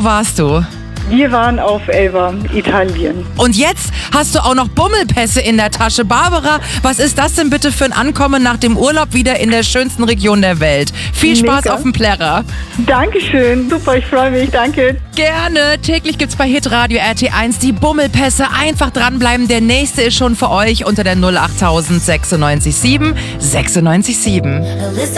Wo warst du? Wir waren auf Elba, Italien. Und jetzt hast du auch noch Bummelpässe in der Tasche. Barbara, was ist das denn bitte für ein Ankommen nach dem Urlaub wieder in der schönsten Region der Welt? Viel Spaß Mega. auf dem Plärrer. Dankeschön, super, ich freue mich, danke. Gerne. Täglich gibt's bei Hitradio RT1 die Bummelpässe. Einfach dranbleiben. Der nächste ist schon für euch unter der 08000 96 7 96 7.